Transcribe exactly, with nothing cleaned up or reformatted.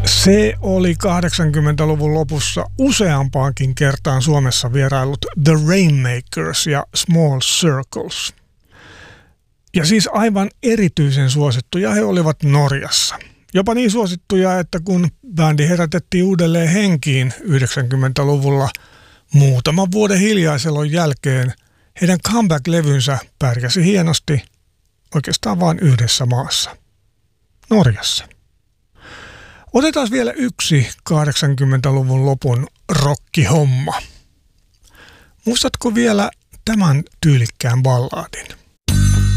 Se oli kahdeksankymmentäluvun lopussa useampaankin kertaan Suomessa vierailut The Rainmakers ja Small Circles. Ja siis aivan erityisen suosittuja he olivat Norjassa. Jopa niin suosittuja, että kun bändi herätettiin uudelleen henkiin yhdeksänkymmentäluvulla muutaman vuoden hiljaiselon jälkeen, heidän comeback-levynsä pärjäsi hienosti oikeastaan vain yhdessä maassa, Norjassa. Otetaan vielä yksi kahdeksankymmentäluvun lopun rockihomma. Muistatko vielä tämän tyylikkään balladin?